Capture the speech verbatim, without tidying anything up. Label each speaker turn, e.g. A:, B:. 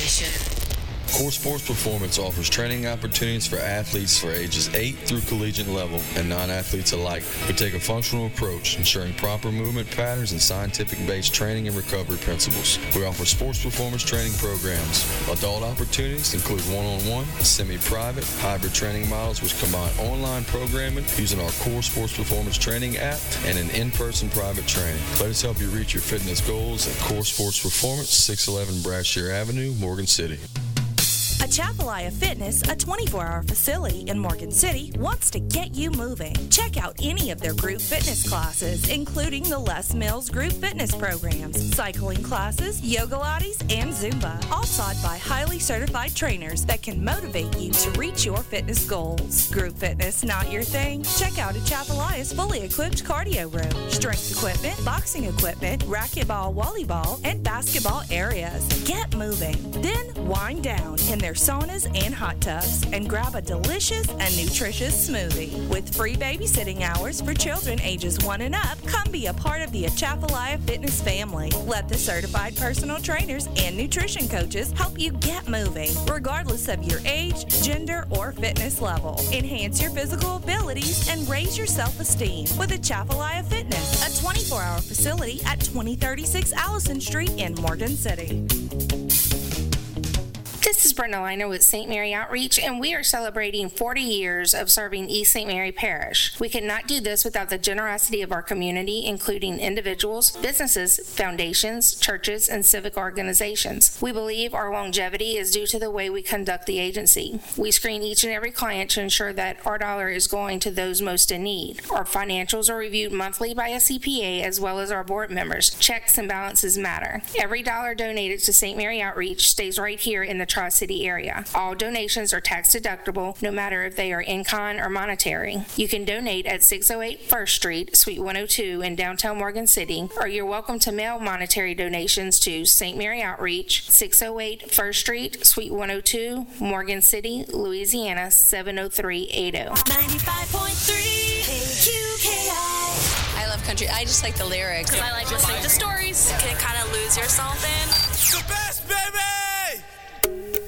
A: Nation.
B: Core Sports Performance offers training opportunities for athletes for ages eight through collegiate level and non-athletes alike. We take a functional approach, ensuring proper movement patterns and scientific-based training and recovery principles. We offer sports performance training programs. Adult opportunities include one-on-one, semi-private, hybrid training models which combine online programming using our Core Sports Performance training app and an in-person private training. Let us help you reach your fitness goals at Core Sports Performance, six eleven Brashear Avenue, Morgan City.
C: Atchafalaya Fitness, a twenty-four hour facility in Morgan City, wants to get you moving. Check out any of their group fitness classes, including the Les Mills group fitness programs, cycling classes, yoga Pilates, and Zumba, all taught by highly certified trainers that can motivate you to reach your fitness goals. Group fitness not your thing? Check out Atchafalaya's fully equipped cardio room, strength equipment, boxing equipment, racquetball, volleyball, and basketball areas. Get moving. Then wind down in their saunas and hot tubs and grab a delicious and nutritious smoothie. With free babysitting hours for children ages one and up, come be a part of the Atchafalaya Fitness family. Let the certified personal trainers and nutrition coaches help you get moving, regardless of your age, gender, or fitness level. Enhance your physical abilities and raise your self-esteem with Atchafalaya Fitness, a twenty-four hour facility at twenty thirty-six Allison Street in Morgan City.
D: This is Brenda Liner with Saint Mary Outreach, and we are celebrating forty years of serving East Saint Mary Parish. We could not do this without the generosity of our community, including individuals, businesses, foundations, churches, and civic organizations. We believe our longevity is due to the way we conduct the agency. We screen each and every client to ensure that our dollar is going to those most in need. Our financials are reviewed monthly by a C P A as well as our board members. Checks and balances matter. Every dollar donated to Saint Mary Outreach stays right here in the Tri-City area. All donations are tax deductible, no matter if they are in-kind or monetary. You can donate at six oh eight First Street, Suite one oh two in downtown Morgan City, or you're welcome to mail monetary donations to Saint Mary Outreach, six oh eight First Street, Suite one oh two, Morgan City, Louisiana, seven oh three eight oh.
A: ninety-five point three Q K I.
E: I love country. I just like the lyrics.
F: Because I like listening to stories.
G: You can kind of lose yourself in.
H: The best!